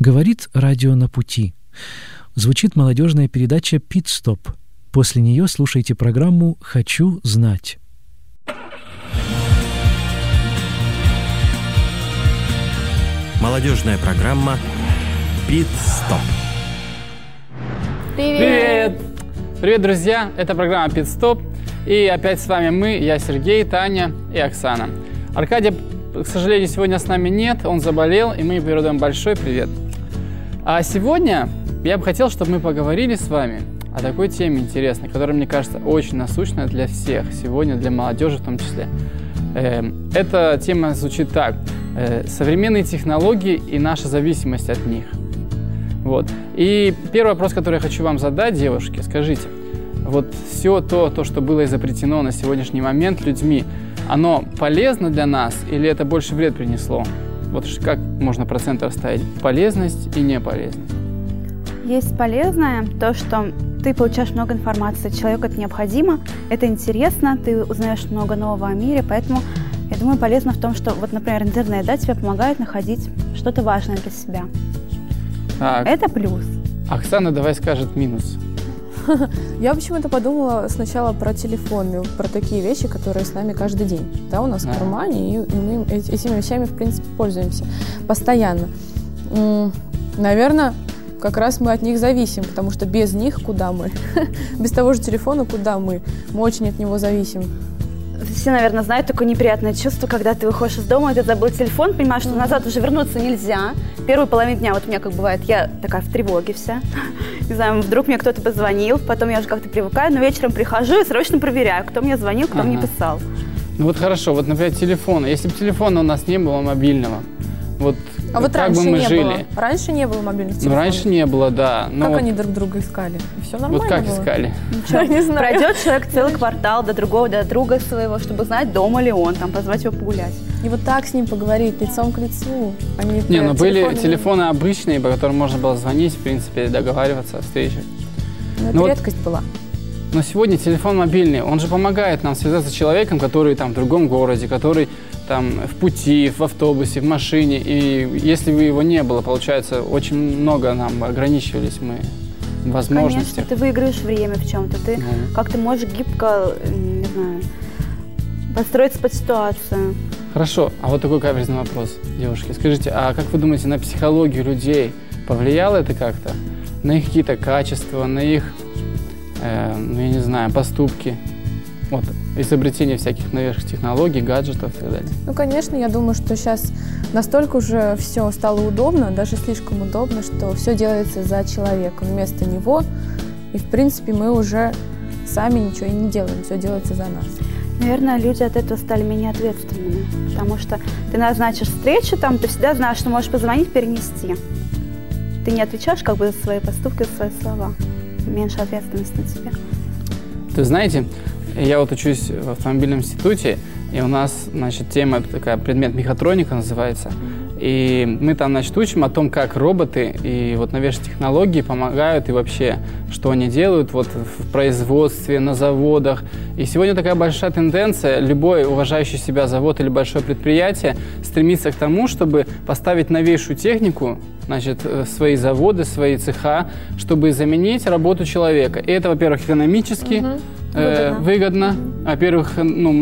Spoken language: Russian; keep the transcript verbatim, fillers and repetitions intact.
Говорит радио «На пути». Звучит молодежная передача «Пит-стоп». После нее слушайте программу «Хочу знать». Молодежная программа «Пит-стоп». Привет! Привет! Привет, друзья! Это программа «Пит-стоп». И опять с вами мы, я Сергей, Таня и Оксана. Аркадия, к сожалению, сегодня с нами нет, он заболел, и мы ему передаем большой привет. А сегодня я бы хотел, чтобы мы поговорили с вами о такой теме интересной, которая, мне кажется, очень насущная для всех, сегодня для молодежи в том числе. Эта тема звучит так: современные технологии и наша зависимость от них. Вот. И первый вопрос, который я хочу вам задать, девушки, скажите, вот все то, то, что было изобретено на сегодняшний момент людьми, оно полезно для нас или это больше вред принесло? Вот как можно процент расставить? Полезность и неполезность. Есть полезное, то, что ты получаешь много информации, человеку это необходимо, это интересно, ты узнаешь много нового о мире, поэтому я думаю, полезно в том, что, вот, например, интернет, да, тебе помогает находить что-то важное для себя. Так. Это плюс. Оксана, давай скажет минус. Я почему-то подумала сначала про телефоны, про такие вещи, которые с нами каждый день. Да, у нас в кармане, и, и мы этими вещами, в принципе, пользуемся постоянно. Наверное, как раз мы от них зависим, потому что без них куда мы? Без того же телефона куда мы? Мы очень от него зависим. Все, наверное, знают такое неприятное чувство, когда ты выходишь из дома, и ты забыл телефон, понимаешь, что mm-hmm. назад уже вернуться нельзя. Первую половину дня, вот у меня как бывает, я такая в тревоге вся. Не знаю, вдруг мне кто-то позвонил, потом я уже как-то привыкаю, но вечером прихожу и срочно проверяю, кто мне звонил, кто ага. мне писал. Ну вот хорошо, вот, например, телефон. Если бы телефона у нас не было мобильного, вот а вот как раньше бы мы не жили? Было. Раньше не было мобильных телефонов. Ну, раньше не было, да. Но как вот... они друг друга искали? И все нормально Вот как было? искали? Ничего, не знаю. Пройдет человек целый квартал до другого, до друга своего, чтобы знать, дома ли он, там, позвать его погулять. И вот так с ним поговорить, лицом к лицу, а не Не, ну были телефоны. телефоны обычные, по которым можно было звонить, в принципе, договариваться о встрече. Но это но редкость вот... была. Но сегодня телефон мобильный, он же помогает нам связаться с человеком, который там в другом городе, который там в пути, в автобусе, в машине. И если бы его не было, получается, очень много нам ограничивались мы в возможностях. Конечно, ты выиграешь время в чем-то, ты mm. как-то можешь гибко, не знаю, подстроиться под ситуацию. Хорошо, а вот такой каверзный вопрос, девушки. Скажите, а как вы думаете, на психологию людей повлияло это как-то? На их какие-то качества, на их, э, ну, я не знаю, поступки? Вот, изобретение всяких новейших технологий, гаджетов и так далее. Ну, конечно, я думаю, что сейчас настолько уже все стало удобно, даже слишком удобно, что все делается за человека, вместо него. И, в принципе, мы уже сами ничего и не делаем, все делается за нас. Наверное, люди от этого стали менее ответственными, потому что ты назначишь встречу, там, ты всегда знаешь, что можешь позвонить, перенести. Ты не отвечаешь как бы за свои поступки, за свои слова. Меньше ответственности на тебе. Ты знаете, я вот учусь в автомобильном институте, и у нас, значит, тема такая, предмет мехатроника называется. И мы там, значит, учим о том, как роботы и вот новейшие технологии помогают и вообще, что они делают вот в производстве, на заводах. И сегодня такая большая тенденция, любой уважающий себя завод или большое предприятие стремится к тому, чтобы поставить новейшую технику, значит, свои заводы, свои цеха, чтобы заменить работу человека. И это, во-первых, экономически угу. э, выгодно, выгодно. Во-первых, ну,